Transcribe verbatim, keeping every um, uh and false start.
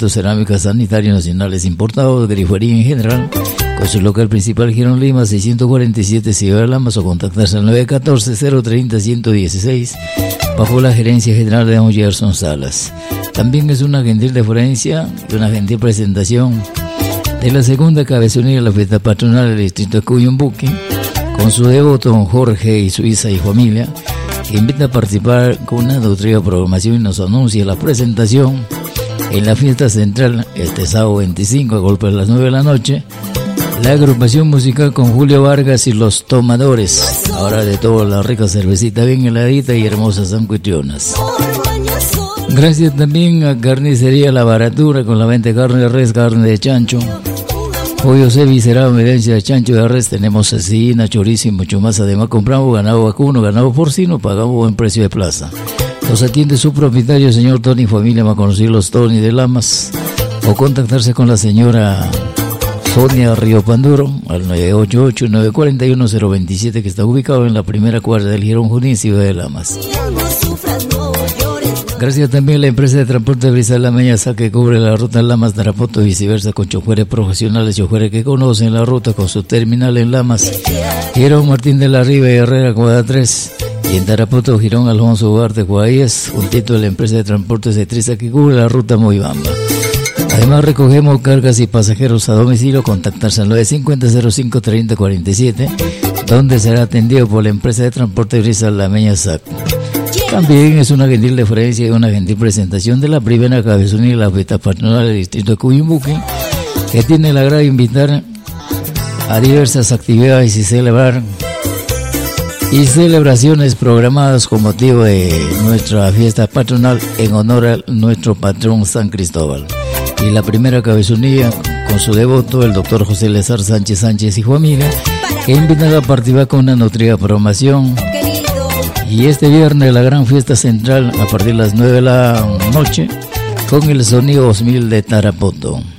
Productos Cerámicas Sanitarios Nacionales Importados, Grifería en general, con su local principal Girón Lima, seiscientos cuarenta y siete, Ciudad de Lamas, o contactarse al nueve uno cuatro, cero tres cero, uno uno uno seis, bajo la gerencia general de don Gerson Salas. También es una gentil deferencia y una gentil presentación de la segunda cabezonía de la fiesta patronal del distrito de Cuyumbuque, con su devoto don Jorge y su hija y familia, que invita a participar con una nutrida programación y nos anuncia la presentación en la fiesta central este sábado veinticinco a golpe de las nueve de la noche. La agrupación musical con Julio Vargas y los Tomadores, ahora de toda la rica cervecita bien heladita y hermosas anfitrionas. Gracias también a Carnicería La Baratura, con la venta de carne de res, carne de chancho, pollo cevicerado, medencia de chancho de res, tenemos cecina, chorizo y mucho más. Además compramos ganado vacuno, ganado porcino, pagamos buen precio de plaza. Los atiende su propietario, el señor Tony Familia, más conocido los Tony de Lamas, o contactarse con la señora Sonia Río Panduro al nueve ocho ocho, nueve cuatro uno, cero dos siete, que está ubicado en la primera cuadra del Girón Junín, Ciudad de Lamas. Gracias también a la empresa de transporte Brisa La Meñaza, que cubre la ruta Lamas Tarapoto y viceversa, con choferes profesionales, choferes que conocen la ruta, con su terminal en Lamas, Girón Martín de la Riva y Herrera, cuadra tres, y en Tarapoto, Girón Alfonso Ugarte, cuadra diez, juntito de la empresa de transporte Cetriza, que cubre la ruta Moibamba. Además recogemos cargas y pasajeros a domicilio. Contactarse al nueve cinco cero, cero cinco, tres cero cuatro siete, donde será atendido por la empresa de transporte Brisa La Meñaza. También es una gentil deferencia y una gentil presentación de la primera cabezonía de la fiesta patronal del distrito de Cuyumbuque, que tiene el agrado de invitar a diversas actividades y celebrar y celebraciones programadas con motivo de nuestra fiesta patronal en honor a nuestro patrón San Cristóbal. Y la primera cabezonía con su devoto, el doctor José Lezar Sánchez Sánchez y familia, que invitan a participar con una nutrida programación. Y este viernes la gran fiesta central a partir de las nueve de la noche con el sonido dos mil de Tarapoto.